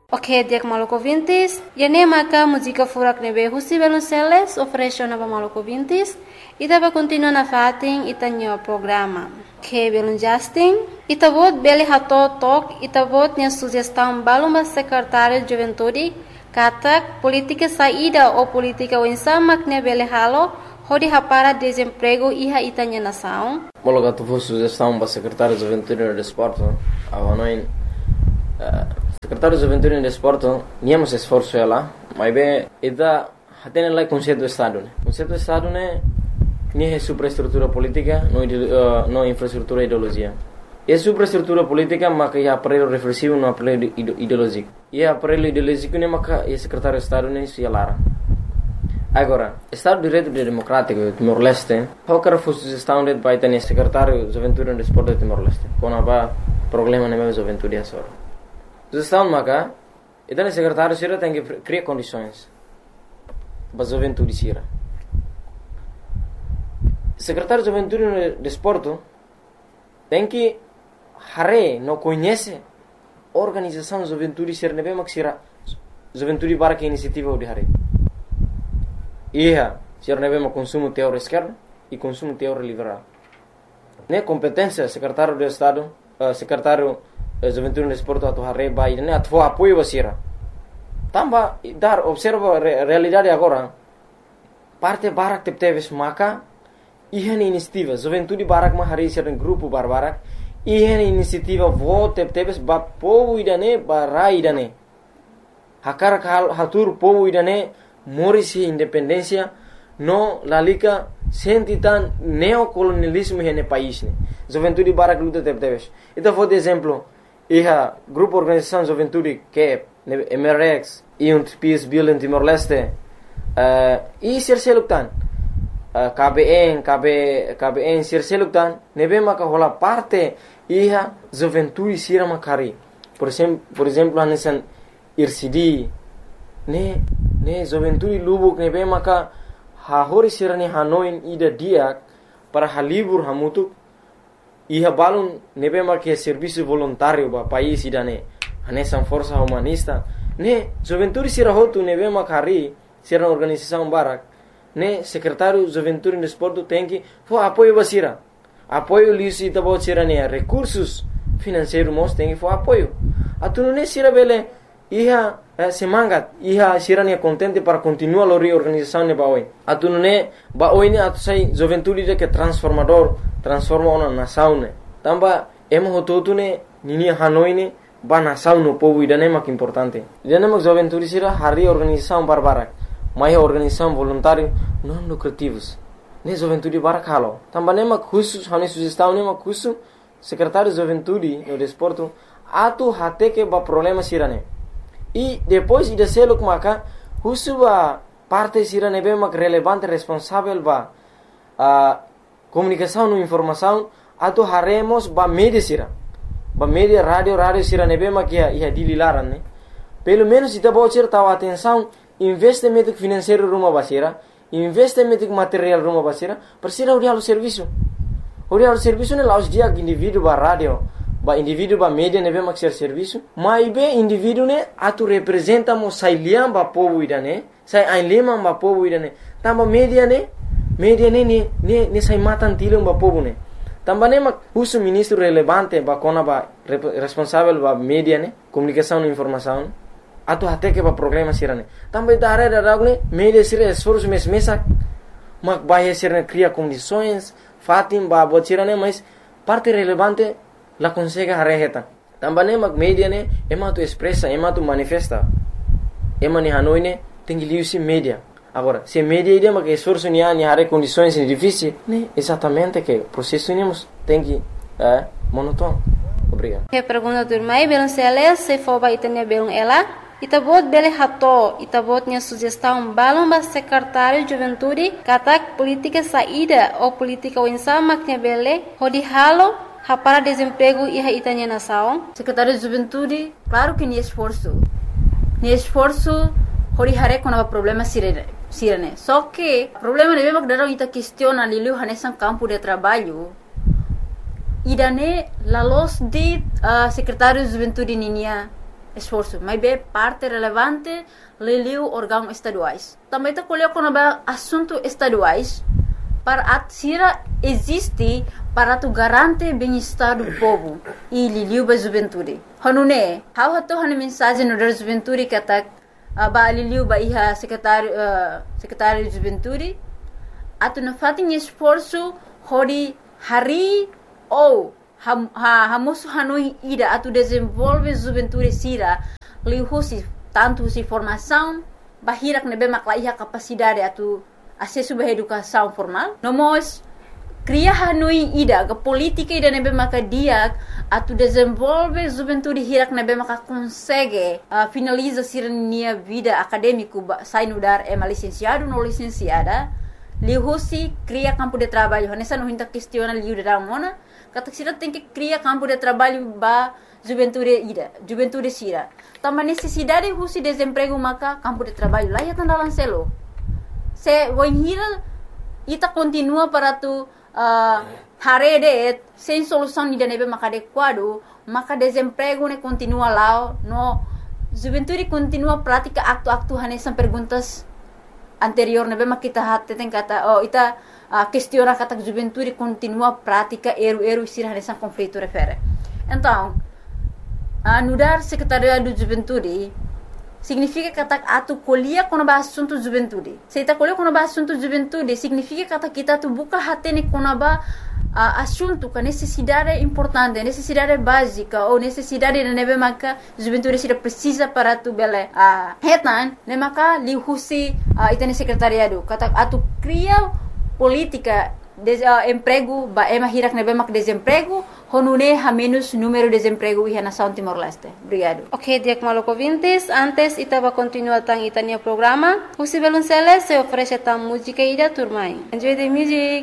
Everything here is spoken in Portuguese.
Ok, dia Maluco Vintis. Yane maka música furak nebe Husi Belunceles oferece na Maluco Vintis. Ita vai continuar na fating itanyo programa. Ok, Belun Justin. Ita vot beli hato tok. Ita vot nia sugestão baluma secretário de Juventude. Katak política saída ou política wensamak ne beli halo. Hodi hapara desemprego iha itanya nação. Bolo tu vou sugestão para secretário de Juventude e Desporto. Avanoin secretário de Juventude e Desporto, niamos esforço ela, mas bem, ida hatene lá conceito do Estado, né? Conceito do Estado né, nem é superestrutura política, não infraestrutura ideologia. É superestrutura política, mas é aparelho reflexivo, não aparelho ideológico. E aparelho ideológico né, mas é secretário de Estado né, se alara. Agora, Estado de Direito Democrático Timor-Leste, qualquer sugestão de vai ter secretário de Juventude e Desporto de Timor-Leste, quando há problema na minha juventude é só. Sugestão maka, então o secretário Sira tem que criar condições para a juventude Sira. Secretário de Juventude e Desporto tem que não conhece a organização de juventude Sira, não é mais Sira juventude para que iniciativa de Hare. Sira não é mais consumo teórico esquerdo e consumo teórico liberal. Ne competência secretário do Estado, secretário Juventude e Desporto atu hareba e ne atu apoio basira. Tamba dar observa a realidade agora. Parte barak tepteves maka ihan inisiativa Juventude barak ma hari ser grupo barbarak ihan inisiativa vo tepteves ba povo idane ba idane. Hakar hatur povo idane morisi independência no lalika sentitan neocolonialismo hene país ne. Juventude barak luta tepteves. Então vou de exemplo grupo organização Juventude que é MRX e PIS Bill em Timor-Leste e Sirseluktan KBN Sirseluktan nebe maka rola parte Juventude Sira Makari por exemplo anesan IRCD ne Juventude Lubuk nebe maka hahori Sira ne Hanoi ida dia para halibur hamutuk Iha balun nebe marque serviço voluntário ba país idane anesan força humanista ne juventude sira hotu nebe makari sira organização barak ne secretário juventude e desporto tem que apoio basira apoio lisi tabo sira ne recursos financeiros mos tem que apoio atunu ne sira bele iha semangat iha sira ne contente para continuar a reorganização ne baoi atunu ne baoi ne atu sai juventude que transforma una nação ne tamba emo hototu ne nini Hanoi ne ba nação no povo idane mak importante idane mak juventude sira hari organização barbarak mai organização voluntário não lucrativos ne juventude barak halo tamba ne mak khusus hane sugestão ne mak khusus secretário de juventude no desporto atu hate que ba problema sira ne e depois ida seluk maka khusus ba parte sira ne be mak relevante responsável ba comunicação e informação atu haremos ba mídia sira ba mídia rádio sira nebe makia ia dililaran ne pelo menos ita bocer tawa atenção investimento financeiro rumah basira investimento material rumah basira persira urial serviço ne laus dia indivíduo ba rádio ba indivíduo ba mídia nebe makia serviço mai be indivíduo ne atu representa mo sailiam ba povo idane sai ainlema ba povo idane tamba mídia ne sai matan tilung ba povo ne tambane mak usu ministro relevante ba kona ba responsável ba media ne comunicação e informação atu hate que ba problema sirane também dare ne media sira esforço mesa mak ba sirane cria condições fatim ba botirane mas parte relevante la consegue hareheta tambane mak media ne ema tu expressa ema tu manifesta ema ni Hanoi ne tem que media. Agora, se media ideia mas que esforço ni hare condições difíceis, né? Exatamente que o processo tem que monótono. Obrigado. Que pergunta do mai Belunceles se for ba itanya belung ela, itabot bele hato, itabot nya sugestão balong ba secretário de juventude, katak política saída ou política winsama que bele, hodi halo para desemprego iha itanya nação. Secretário de juventude, claro que ni esforço. Hori hare com problema sirene. Só que o problema de mesmo que darão ita questiona lilu hanesan campo de trabalho. Idane la los de secretário de juventude ninia esforço, mas é parte relevante liliu órgãos estaduais. Também está colhendo quando é assunto estaduais para a tira existe para tu garante bem-estar do povo e liliu ba juventude. Hanune, how hato hanu mensagem no da juventude que tá ba liliu ba iha secretário de juventude atu na fatin esforço hori hari ou hamosu hanui ida atu desenvolve juventude sira lihusi tanto si formação bahirak nebe maklaiha capacidade atu acesso à educação formal nomos cria hanui ida ke politika ida nebe maka dia atu desenvolve juventude hirak nebe maka consegue finaliza sirnia vida acadêmico sai no dar licenciado no licenciada lihusi cria campo de trabalho nessa não hinta questiona liu da mona kata sira tem que criar campo de trabalho ba juventude sira também necessidade husi desemprego maka campo de trabalho lá ya tanda lancelo se voinhira ita continua para tu harede sem solução ni nebe maka adequado maka desemprego ne continua lá no juventude continua prática acto hanesan perguntas anterior nebe makita hatte tem kata ita questiona kata juventude continua prática eru sira hanesan conflito refere então anudar secretaria do juventude significa kata atu colhia quando ba assunto juventude se ita colhia quando ba assunto juventude significa kata kita tu buka hatene quando ba assunto com necessidade importante necessidade básica ou necessidade de nebe maka juventude sira precisa para tu bele hetan ne maka lihusi itane secretariado kata atu cria política emprego ba hirak nebe mak desemprego honune ha menos número de desemprego e nação Timor-Leste. Obrigado. Ok, Diak Maloko Vintes, antes itava continua tang itania programa. Husi Belunceles se oferece tam música ida turmai. Enjoy the music.